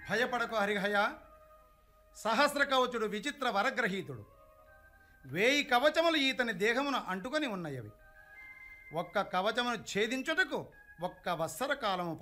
భయపడకు హరిహయ. సహస్ర కవచుడు విచిత్ర వరగ్రహీతుడు. 1000 కవచములు ఈతని దేహమున అంటుకొని ఉన్నయవి. ఒక్క కవచమును ఛేదించుటకు 1 వత్సర కాలము